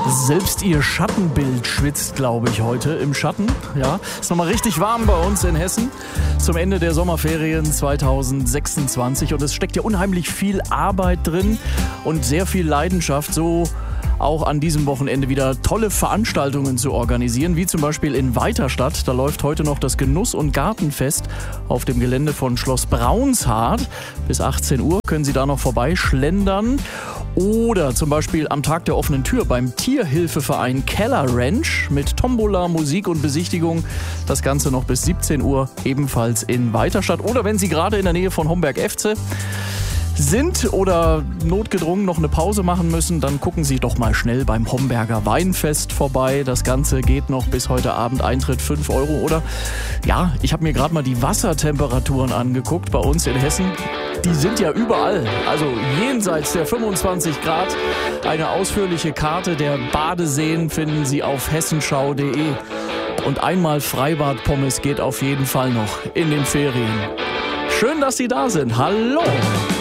Selbst ihr Schattenbild schwitzt, glaube ich, heute im Schatten. Ja, ist nochmal richtig warm bei uns in Hessen zum Ende der Sommerferien 2026. Und es steckt ja unheimlich viel Arbeit drin und sehr viel Leidenschaft, so auch an diesem Wochenende wieder tolle Veranstaltungen zu organisieren, wie zum Beispiel in Weiterstadt. Da läuft heute noch das Genuss- und Gartenfest auf dem Gelände von Schloss Braunshardt. Bis 18 Uhr können Sie da noch vorbeischlendern. Oder zum Beispiel am Tag der offenen Tür beim Tierhilfeverein Keller Ranch mit Tombola, Musik und Besichtigung. Das Ganze noch bis 17 Uhr ebenfalls in Weiterstadt. Oder wenn Sie gerade in der Nähe von Homberg-Efze sind oder notgedrungen noch eine Pause machen müssen, dann gucken Sie doch mal schnell beim Homberger Weinfest vorbei. Das Ganze geht noch bis heute Abend, Eintritt 5 Euro. Oder ja, ich habe mir gerade mal die Wassertemperaturen angeguckt bei uns in Hessen. Die sind ja überall, also jenseits der 25 Grad. Eine ausführliche Karte der Badeseen finden Sie auf hessenschau.de. Und einmal Freibad-Pommes geht auf jeden Fall noch in den Ferien. Schön, dass Sie da sind. Hallo!